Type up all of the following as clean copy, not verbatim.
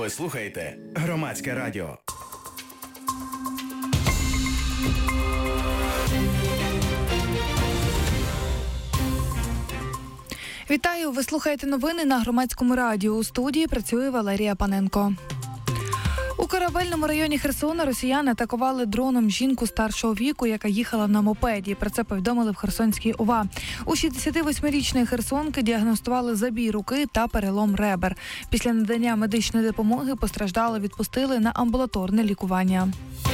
Ви слухаєте Громадське радіо. Вітаю! Ви слухаєте новини на Громадському радіо. У студії працює Валерія Паненко. У Корабельному районі Херсона росіяни атакували дроном жінку старшого віку, яка їхала на мопеді. Про це повідомили в Херсонській ОВА. У 68-річної херсонки діагностували забій руки та перелом ребер. Після надання медичної допомоги постраждалу відпустили на амбулаторне лікування.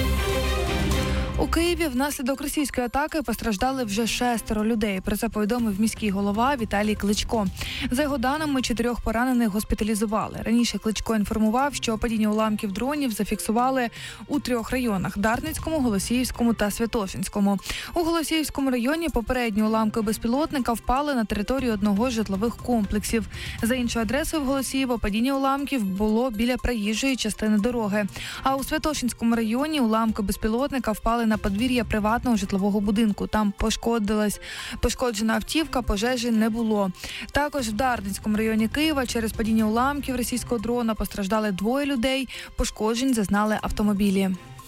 У Києві внаслідок російської атаки постраждали вже 6 людей. Про це повідомив міський голова Віталій Кличко. За його даними, 4 поранених госпіталізували. Раніше Кличко інформував, що падіння уламків дронів зафіксували у 3 районах – Дарницькому, Голосіївському та Святошинському. У Голосіївському районі попередні уламки безпілотника впали на територію одного з житлових комплексів. За іншою адресою в Голосіїво падіння уламків було біля проїжджої частини дороги. А у Святошинському районі уламки безпілотника впали на подвір'я приватного житлового будинку. Там пошкоджена автівка, пожежі не було. Також в Дарницькому районі Києва через падіння уламків російського дрона постраждали 2 людей, пошкоджень зазнали автомобілі.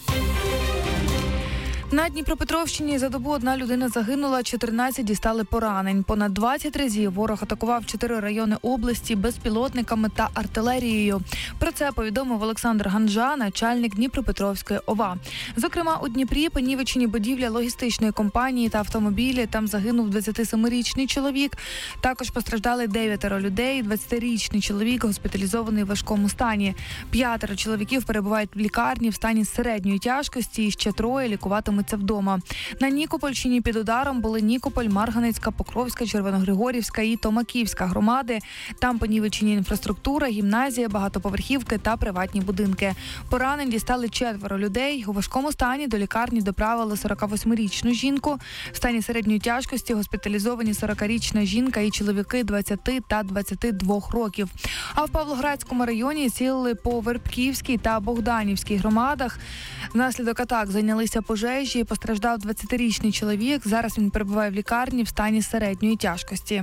На Дніпропетровщині за добу 1 людина загинула, 14 дістали поранень. Понад 20 разів ворог атакував 4 райони області безпілотниками та артилерією. Про це повідомив Олександр Ганжа, начальник Дніпропетровської ОВА. Зокрема, у Дніпрі понівечені будівля логістичної компанії та автомобілі. Там загинув 27-річний чоловік. Також постраждали 9 людей, 20-річний чоловік госпіталізований в важкому стані. 5 чоловіків перебувають в лікарні в стані середньої тяжкості і ще 3 лікуватимуть вдома. На Нікопольщині під ударом були Нікополь, Марганецька, Покровська, Червоногригорівська і Томаківська громади. Там понівечені інфраструктура, гімназія, багатоповерхівки та приватні будинки. Поранень дістали 4 людей. У важкому стані до лікарні доправили 48-річну жінку. В стані середньої тяжкості госпіталізовані 40-річна жінка і чоловіки 20 та 22 років. А в Павлоградському районі цілили по Вербківській та Богданівській громадах. Внаслідок атак зайнялися пожежі. Постраждав 20-річний чоловік. Зараз він перебуває в лікарні в стані середньої тяжкості.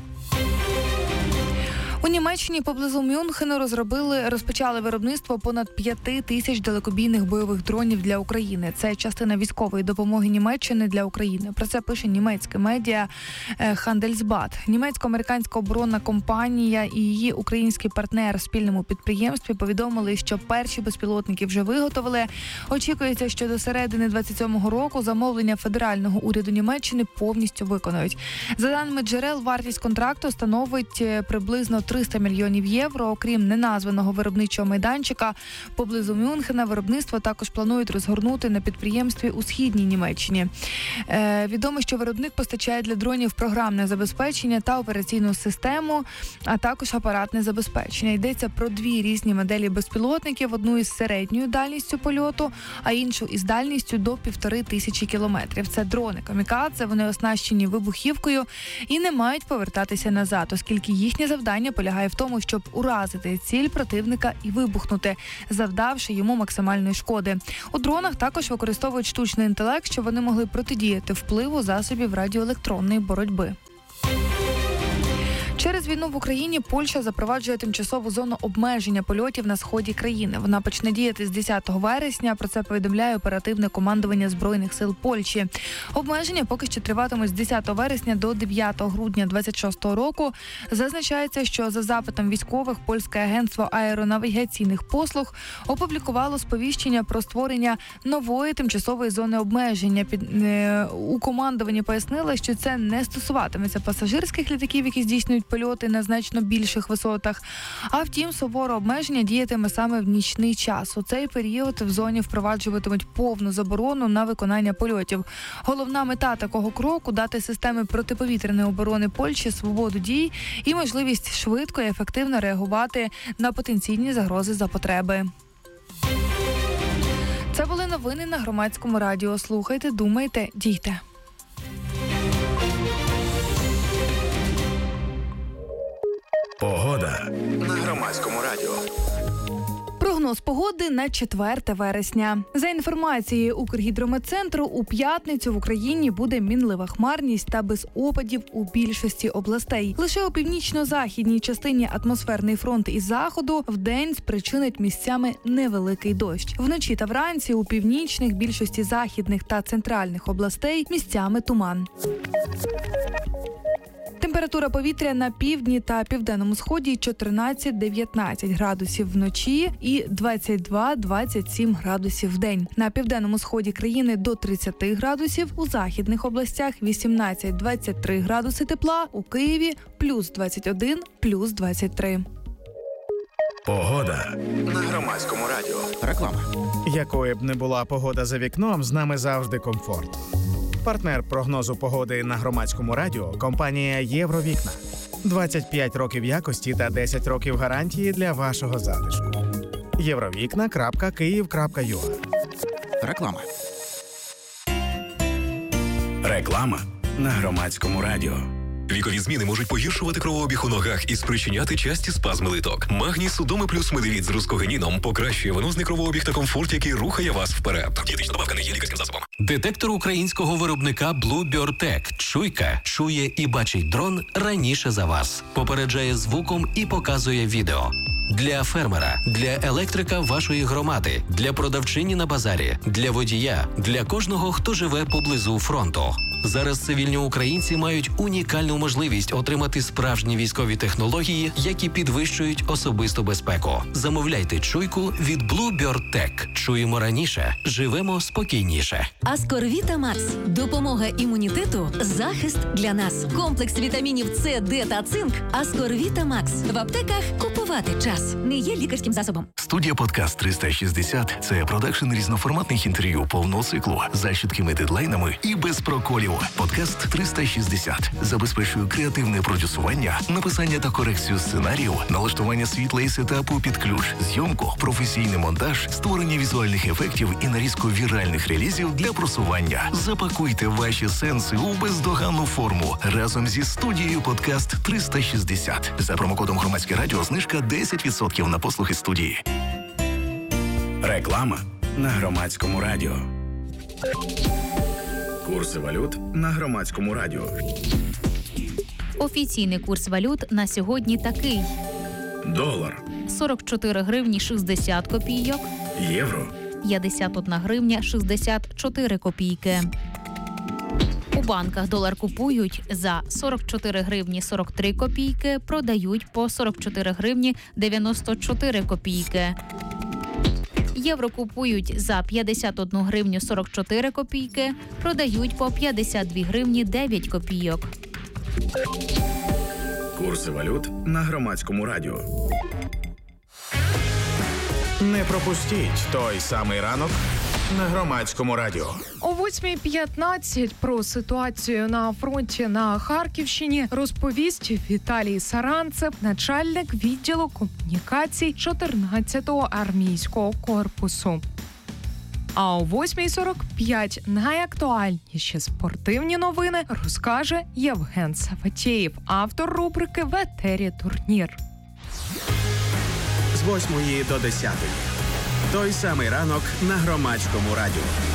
У Німеччині поблизу Мюнхену розпочали виробництво понад 5 тисяч далекобійних бойових дронів для України. Це частина військової допомоги Німеччини для України. Про це пише німецьке медіа Handelsblatt. Німецько-американська оборонна компанія і її український партнер в спільному підприємстві повідомили, що перші безпілотники вже виготовили. Очікується, що до середини 27-го року замовлення федерального уряду Німеччини повністю виконають. За даними джерел, вартість контракту становить приблизно 300 мільйонів євро. Окрім неназваного виробничого майданчика поблизу Мюнхена, виробництво також планують розгорнути на підприємстві у східній Німеччині. Відомо, що виробник постачає для дронів програмне забезпечення та операційну систему, а також апаратне забезпечення. Йдеться про 2 різні моделі безпілотників, одну із середньою дальністю польоту, а іншу із дальністю до 1500 кілометрів. Це дрони камікадзе, вони оснащені вибухівкою і не мають повертатися назад, оскільки їхнє завдання полягає в тому, щоб уразити ціль противника і вибухнути, завдавши йому максимальної шкоди. У дронах також використовують штучний інтелект, щоб вони могли протидіяти впливу засобів радіоелектронної боротьби. Через війну в Україні Польща запроваджує тимчасову зону обмеження польотів на сході країни. Вона почне діяти з 10 вересня, про це повідомляє оперативне командування Збройних сил Польщі. Обмеження поки що триватимуть з 10 вересня до 9 грудня 2026 року. Зазначається, що за запитом військових Польське агентство аеронавігаційних послуг опублікувало сповіщення про створення нової тимчасової зони обмеження. У командуванні пояснили, що це не стосуватиметься пасажирських літаків, які здійснюють польоти на значно більших висотах. А втім, суворе обмеження діятиме саме в нічний час. У цей період в зоні впроваджуватимуть повну заборону на виконання польотів. Головна мета такого кроку – дати системи протиповітряної оборони Польщі свободу дій і можливість швидко і ефективно реагувати на потенційні загрози за потреби. Це були новини на Громадському радіо. Слухайте, думайте, дійте. Погода на Громадському радіо. Прогноз погоди на 4 вересня. За інформацією Укргідрометцентру, у п'ятницю в Україні буде мінлива хмарність та без опадів у більшості областей. Лише у північно-західній частині атмосферний фронт із заходу вдень спричинить місцями невеликий дощ. Вночі та вранці у північних, більшості західних та центральних областей місцями туман. Температура повітря на півдні та південному сході 14-19 градусів вночі і 22-27 градусів вдень. На південному сході країни до 30 градусів, у західних областях 18-23 градуси тепла, у Києві плюс 21, плюс 23. Погода на Громадському радіо. Реклама. Якою б не була погода за вікном, з нами завжди комфорт. Партнер прогнозу погоди на Громадському радіо – компанія «Євровікна». 25 років якості та 10 років гарантії для вашого затишку. Євровікна.Київ.ua. Реклама. Реклама на Громадському радіо. Вікові зміни можуть погіршувати кровообіг у ногах і спричиняти часті спазми литок. Магній Судоми плюс медивіт з рускогеніном покращує венозний кровообіг та комфорт, який рухає вас вперед. Дієтична добавка не є лікарським засобом. Детектор українського виробника Bluebird Tech. Чуйка чує і бачить дрон раніше за вас. Попереджає звуком і показує відео. Для фермера, для електрика вашої громади, для продавчині на базарі, для водія, для кожного, хто живе поблизу фронту. Зараз цивільні українці мають унікальну можливість отримати справжні військові технології, які підвищують особисту безпеку. Замовляйте чуйку від Bluebird Tech. Чуємо раніше, живемо спокійніше. Аскорвіта Макс. Допомога імунітету, захист для нас. Комплекс вітамінів С, Д та цинк. Аскорвіта Макс. В аптеках купувати час. Не є лікарським засобом. Студія «Подкаст 360» – це продакшн різноформатних інтерв'ю повного циклу за чіткими дедлайнами і без проколів. «Подкаст 360» забезпечує креативне продюсування, написання та корекцію сценарію, налаштування світла і сетапу під ключ, зйомку, професійний монтаж, створення візуальних ефектів і нарізку віральних релізів для просування. Запакуйте ваші сенси у бездоганну форму разом зі студією «Подкаст 360». За промокодом «Громадське радіо» знижка 10% на послуги студії. Реклама на Громадському радіо. Курси валют на Громадському радіо. Офіційний курс валют на сьогодні такий. Долар. 44 гривні 60 копійок. Євро. 51 гривня 64 копійки. У банках долар купують за 44 гривні 43 копійки, продають по 44 гривні 94 копійки. Євро купують за 51 гривню 44 копійки, продають по 52 гривні 9 копійок. Курси валют на Громадському радіо. Не пропустіть той самий ранок на Громадському радіо. О 8:15 про ситуацію на фронті на Харківщині розповість Віталій Саранцев, начальник відділу комунікацій 14-го армійського корпусу. А о 8:45 найактуальніші спортивні новини розкаже Євген Саватєєв, автор рубрики «В етері турнір». З 8 до 10. Той самий ранок на Громадському радіо.